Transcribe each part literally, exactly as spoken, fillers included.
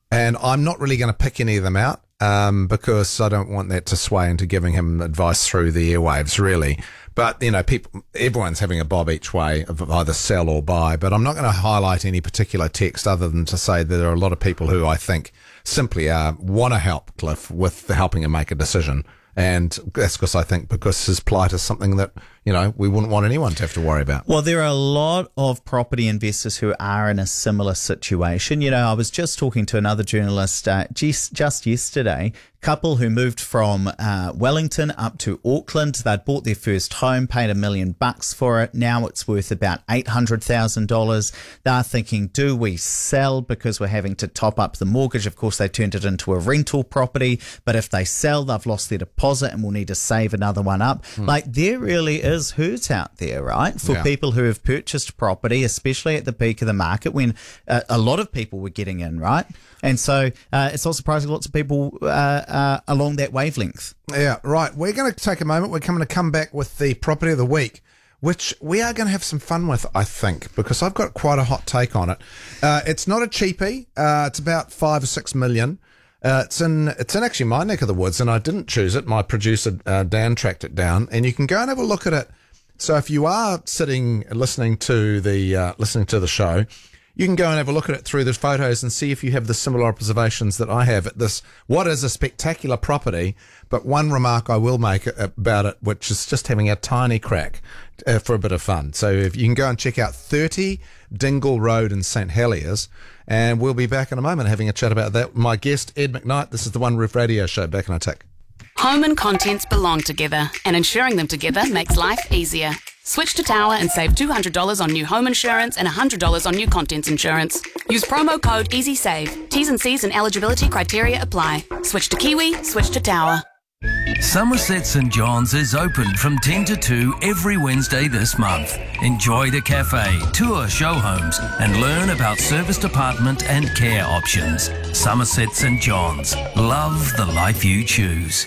And I'm not really going to pick any of them out um, because I don't want that to sway into giving him advice through the airwaves, really. But, you know, people, everyone's having a bob each way of either sell or buy. But I'm not going to highlight any particular text other than to say that there are a lot of people who I think simply uh, want to help Cliff with the helping him make a decision. And that's because I think because his plight is something that, you know, we wouldn't want anyone to have to worry about. Well, there are a lot of property investors who are in a similar situation. You know, I was just talking to another journalist uh, just, just yesterday, couple who moved from uh, Wellington up to Auckland. They'd bought their first home, paid a million bucks for it. Now it's worth about eight hundred thousand dollars. They're thinking, do we sell because we're having to top up the mortgage? Of course, they turned it into a rental property. But if they sell, they've lost their deposit and will need to save another one up. Hmm. Like, there really is hurt out there, right? For yeah. people who have purchased property, especially at the peak of the market when uh, a lot of people were getting in, right? And so uh, it's not surprising lots of people uh, uh, along that wavelength. Yeah, right. We're going to take a moment. We're going to come back with the property of the week, which we are going to have some fun with, I think, because I've got quite a hot take on it. Uh, it's not a cheapie. Uh, it's about five or six million. Uh, it's in it's in actually my neck of the woods, and I didn't choose it. My producer, uh, Dan, tracked it down, and you can go and have a look at it. So if you are sitting listening to the uh, listening to the show, you can go and have a look at it through the photos and see if you have the similar observations that I have at this, what is a spectacular property. But one remark I will make about it, which is just having a tiny crack uh, for a bit of fun. So if you can go and check out thirty Dingle Road in St Heliers, and we'll be back in a moment having a chat about that. My guest, Ed McKnight. This is the One Roof Radio Show. Back in a tick. Home and contents belong together, and insuring them together makes life easier. Switch to Tower and save two hundred dollars on new home insurance and one hundred dollars on new contents insurance. Use promo code EasySave. T's and C's and eligibility criteria apply. Switch to Kiwi, switch to Tower. Somerset St John's is open from ten to two every Wednesday this month. Enjoy the cafe, tour show homes and learn about service department and care options. Somerset St John's. Love the life you choose.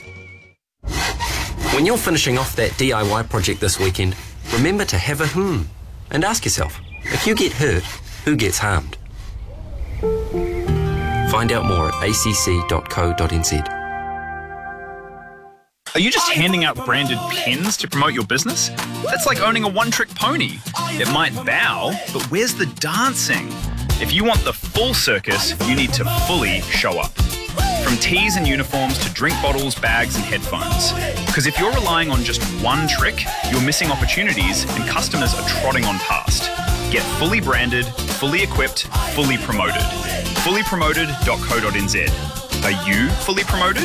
When you're finishing off that D I Y project this weekend, remember to have a hmm and ask yourself, if you get hurt, who gets harmed? Find out more at a c c dot co dot n z. Are you just handing out branded pens to promote your business? That's like owning a one-trick pony. It might bow, but where's the dancing? If you want the full circus, you need to fully show up. From tees and uniforms to drink bottles, bags and headphones. Because if you're relying on just one trick, you're missing opportunities and customers are trotting on past. Get fully branded, fully equipped, fully promoted. fully promoted dot co dot n z. Are you fully promoted?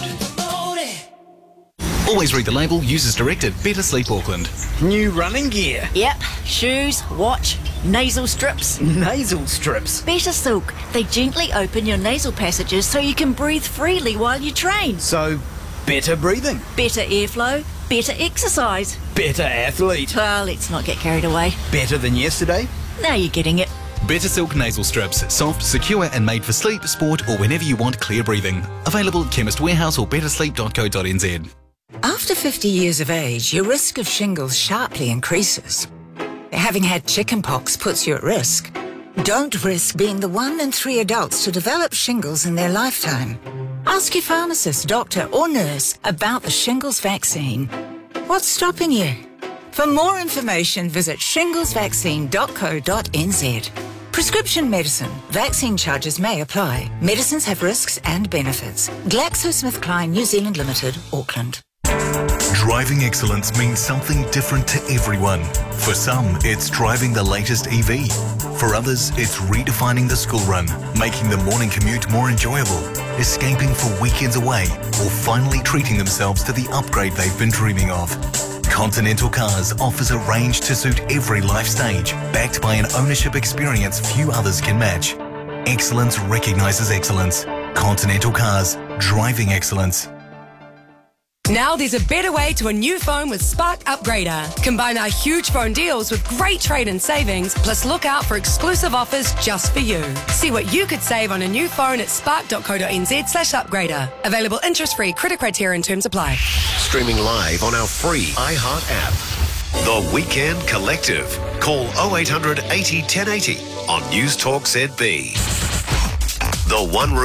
Always read the label. Users directed. Better Sleep Auckland. New running gear. Yep. Shoes, watch, nasal strips. Nasal strips? Better Silk. They gently open your nasal passages so you can breathe freely while you train. So, better breathing. Better airflow. Better exercise. Better athlete. Well, let's not get carried away. Better than yesterday? Now you're getting it. Better Silk Nasal Strips. Soft, secure and made for sleep, sport or whenever you want clear breathing. Available at Chemist Warehouse or better sleep dot co dot n z. After fifty years of age, your risk of shingles sharply increases. Having had chickenpox puts you at risk. Don't risk being the one in three adults to develop shingles in their lifetime. Ask your pharmacist, doctor or nurse about the shingles vaccine. What's stopping you? For more information, visit shingles vaccine dot co dot n z. Prescription medicine. Vaccine charges may apply. Medicines have risks and benefits. GlaxoSmithKline New Zealand Limited, Auckland. Driving excellence means something different to everyone. For some, it's driving the latest E V. For others, it's redefining the school run, making the morning commute more enjoyable, escaping for weekends away, or finally treating themselves to the upgrade they've been dreaming of. Continental Cars offers a range to suit every life stage, backed by an ownership experience few others can match. Excellence recognises excellence. Continental Cars, driving excellence. Now there's a better way to a new phone with Spark Upgrader. Combine our huge phone deals with great trade-in savings, plus look out for exclusive offers just for you. See what you could save on a new phone at spark dot co dot n z slash upgrader. Available interest-free, credit criteria and terms apply. Streaming live on our free iHeart app. The Weekend Collective. Call oh eight hundred eighty ten eighty on News Talk Z B. The One